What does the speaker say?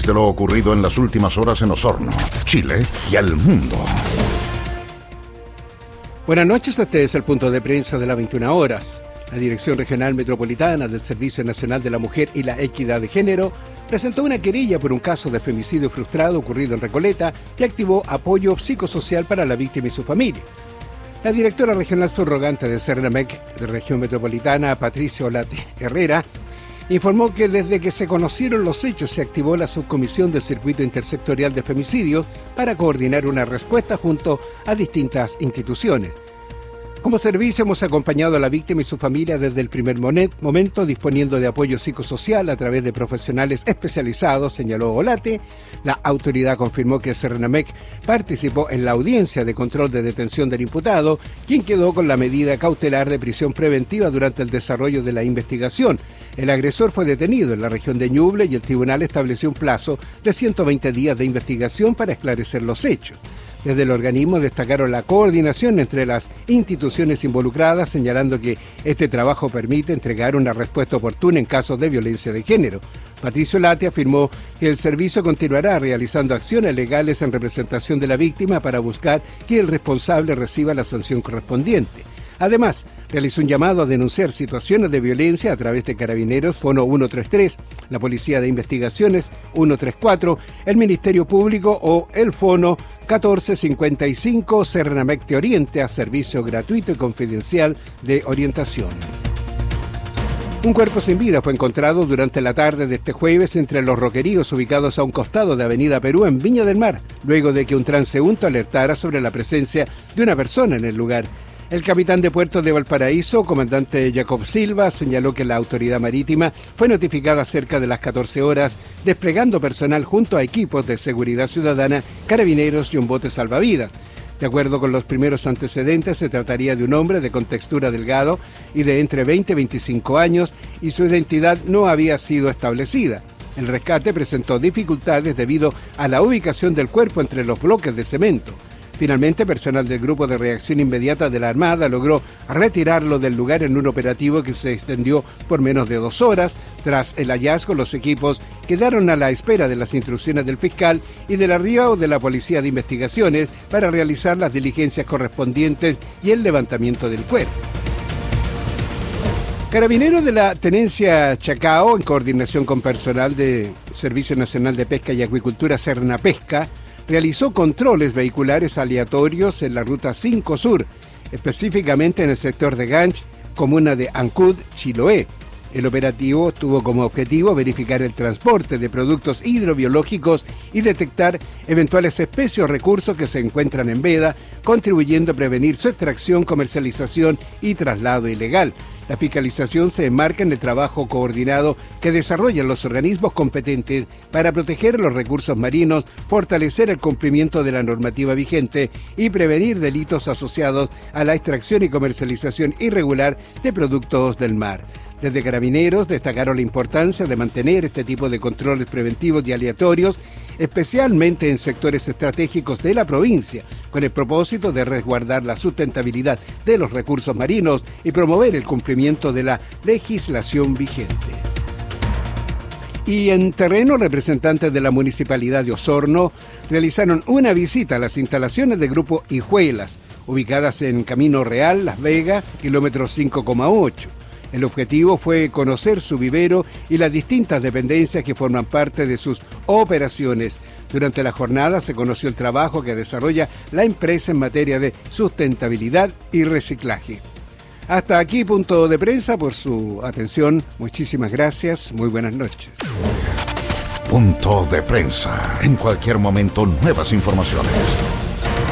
de lo ocurrido en las últimas horas en Osorno, Chile y al mundo. Buenas noches, este es el punto de prensa de las 21 horas. La Dirección Regional Metropolitana del Servicio Nacional de la Mujer y la Equidad de Género presentó una querella por un caso de femicidio frustrado ocurrido en Recoleta y activó apoyo psicosocial para la víctima y su familia. La directora regional subrogante de Cernamek de Región Metropolitana, Patricia Olate Herrera, informó que desde que se conocieron los hechos se activó la subcomisión del Circuito Intersectorial de Femicidios para coordinar una respuesta junto a distintas instituciones. Como servicio hemos acompañado a la víctima y su familia desde el primer momento, disponiendo de apoyo psicosocial a través de profesionales especializados, señaló Olate. La autoridad confirmó que Cernamek participó en la audiencia de control de detención del imputado, quien quedó con la medida cautelar de prisión preventiva durante el desarrollo de la investigación. El agresor fue detenido en la región de Ñuble y el tribunal estableció un plazo de 120 días de investigación para esclarecer los hechos. Desde el organismo destacaron la coordinación entre las instituciones involucradas, señalando que este trabajo permite entregar una respuesta oportuna en casos de violencia de género. Patricio Late afirmó que el servicio continuará realizando acciones legales en representación de la víctima para buscar que el responsable reciba la sanción correspondiente. Además, realizó un llamado a denunciar situaciones de violencia a través de Carabineros, Fono 133, la Policía de Investigaciones 134, el Ministerio Público o el Fono 1455 Cernamek Te Oriente, a servicio gratuito y confidencial de orientación. Un cuerpo sin vida fue encontrado durante la tarde de este jueves entre los roqueríos ubicados a un costado de Avenida Perú en Viña del Mar, luego de que un transeúnte alertara sobre la presencia de una persona en el lugar. El capitán de puerto de Valparaíso, comandante Jacob Silva, señaló que la autoridad marítima fue notificada cerca de las 14 horas, desplegando personal junto a equipos de seguridad ciudadana, carabineros y un bote salvavidas. De acuerdo con los primeros antecedentes, se trataría de un hombre de contextura delgado y de entre 20 y 25 años, y su identidad no había sido establecida. El rescate presentó dificultades debido a la ubicación del cuerpo entre los bloques de cemento. Finalmente, personal del Grupo de Reacción Inmediata de la Armada logró retirarlo del lugar en un operativo que se extendió por menos de 2 horas. Tras el hallazgo, los equipos quedaron a la espera de las instrucciones del fiscal y del arribo de la Policía de Investigaciones para realizar las diligencias correspondientes y el levantamiento del cuerpo. Carabineros de la Tenencia Chacao, en coordinación con personal de Servicio Nacional de Pesca y Acuicultura Cernapesca, realizó controles vehiculares aleatorios en la Ruta 5 Sur, específicamente en el sector de Ganch, comuna de Ancud, Chiloé. El operativo tuvo como objetivo verificar el transporte de productos hidrobiológicos y detectar eventuales especies o recursos que se encuentran en veda, contribuyendo a prevenir su extracción, comercialización y traslado ilegal. La fiscalización se enmarca en el trabajo coordinado que desarrollan los organismos competentes para proteger los recursos marinos, fortalecer el cumplimiento de la normativa vigente y prevenir delitos asociados a la extracción y comercialización irregular de productos del mar. Desde Carabineros destacaron la importancia de mantener este tipo de controles preventivos y aleatorios, especialmente en sectores estratégicos de la provincia, con el propósito de resguardar la sustentabilidad de los recursos marinos y promover el cumplimiento de la legislación vigente. Y en terreno, representantes de la Municipalidad de Osorno realizaron una visita a las instalaciones del Grupo Hijuelas, ubicadas en Camino Real, Las Vegas, kilómetro 5,8. El objetivo fue conocer su vivero y las distintas dependencias que forman parte de sus operaciones. Durante la jornada se conoció el trabajo que desarrolla la empresa en materia de sustentabilidad y reciclaje. Hasta aquí punto de prensa. Por su atención, muchísimas gracias, muy buenas noches. Punto de prensa. En cualquier momento, nuevas informaciones.